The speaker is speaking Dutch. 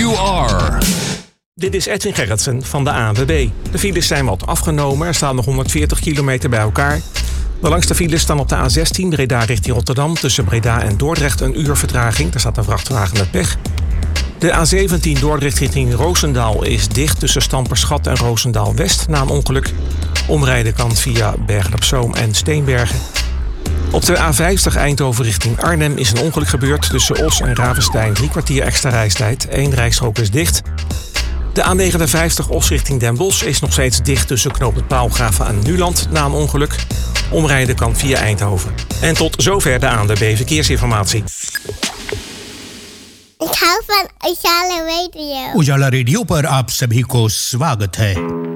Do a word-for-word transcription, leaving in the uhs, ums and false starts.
you are. Dit is Edwin Gerritsen van de A N W B. De files zijn wat afgenomen. Er staan nog honderdveertig kilometer bij elkaar. De langste files staan op de A zestien Breda richting Rotterdam. Tussen Breda en Dordrecht een uur vertraging. Daar staat een vrachtwagen met pech. De A zeventien Dordrecht richting Roosendaal is dicht tussen Stamperschat en Roosendaal-West na een ongeluk. Omrijden kan via Bergen-op-Zoom en Steenbergen. Op de A vijftig Eindhoven richting Arnhem is een ongeluk gebeurd. Tussen Os en Ravenstein drie kwartier extra reistijd. Eén rijstrook is dicht. De A negenenvijftig Os richting Den Bosch is nog steeds dicht tussen knooppunt Paalgraven en Nuland na een ongeluk. Omrijden kan via Eindhoven. En tot zover de A N W B Verkeersinformatie. Ik hou van Ujala Radio. उजाला रेडियो पर आप सभी को स्वागत है।